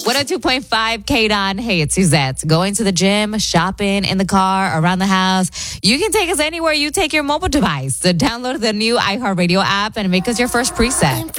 102.5 KDON. Hey, it's Suzette. Going to the gym, shopping, in the car, around the house. You can take us anywhere you take your mobile device. So download the new iHeartRadio app and make us your first preset.